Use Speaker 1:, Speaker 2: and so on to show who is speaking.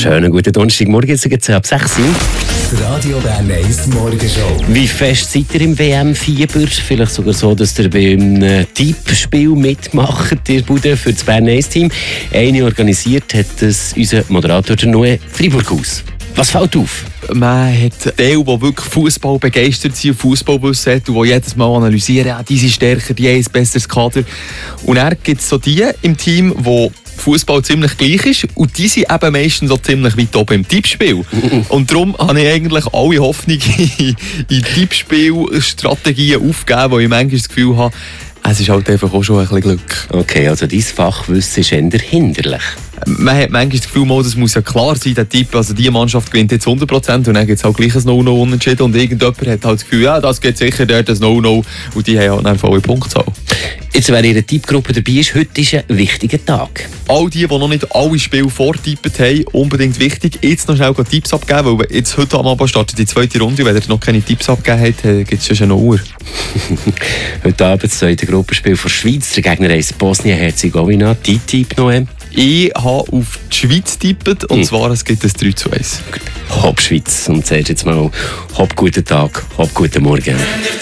Speaker 1: Schönen guten Donnerstagmorgen, jetzt geht es ab 6 Uhr.
Speaker 2: Radio Bern 1 Morgenshow.
Speaker 1: Wie fest seid ihr im WM-Fieber? Vielleicht sogar so, dass ihr beim Tippspiel mitmacht, ihr Bude für das Bern 1-Team. Eine organisiert hat das unser Moderator Noe Freiburghaus. Was fällt auf?
Speaker 3: Man hat Teil, die wirklich Fußball begeistert sind, Fußballwissen hat und die jedes Mal analysieren, diese Stärken, die haben ein besseres Kader. Und dann gibt es so die im Team, die Fußball ziemlich gleich ist und die sind eben meistens so ziemlich weit oben im Tippspiel. Und darum habe ich eigentlich alle Hoffnung in Tippspielstrategien aufgegeben, wo ich manchmal das Gefühl habe, es ist halt einfach auch schon ein bisschen Glück.
Speaker 1: Okay, also dein Fachwissen ist eher hinderlich.
Speaker 3: Man hat manchmal das Gefühl, das muss ja klar sein, der Tipp, also die Mannschaft gewinnt jetzt 100% und dann gibt es halt gleich ein No-No unentschieden und irgendjemand hat halt das Gefühl, ja, das geht sicher, der hat ein No-No und die haben halt eine volle Punktzahl.
Speaker 1: Jetzt, wer in der Tippgruppe dabei ist, heute ist ein wichtiger Tag.
Speaker 3: All die noch nicht alle Spiele vortippt haben, unbedingt wichtig, jetzt noch schnell Tipps abgeben, weil jetzt heute am Abend startet die zweite Runde, wenn ihr noch keine Tipps abgegeben habt, gibt es schon eine Uhr.
Speaker 1: Heute Abend das zweite Gruppenspiel von der Schweiz, der Gegner heisst Bosnien-Herzegowina. Die Tipp noch.
Speaker 3: Ich habe auf die Schweiz getippt und zwar es gibt ein 3:1.
Speaker 1: Hopp Schweiz. Und sagst jetzt mal, hopp guten Tag, hopp guten Morgen.